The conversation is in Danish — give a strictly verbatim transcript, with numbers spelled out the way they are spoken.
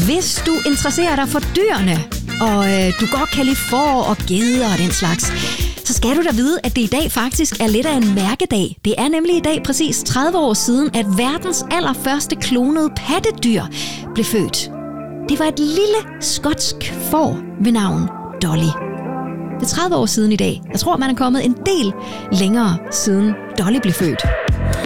Hvis du interesserer dig for dyrene, og øh, du godt kan lide får og geder og den slags, så skal du da vide, at det i dag faktisk er lidt af en mærkedag. Det er nemlig i dag præcis tredive år siden, at verdens allerførste klonede pattedyr blev født. Det var et lille skotsk får ved navn Dolly. Det er tredive år siden i dag. Jeg tror, man er kommet en del længere siden Dolly blev født.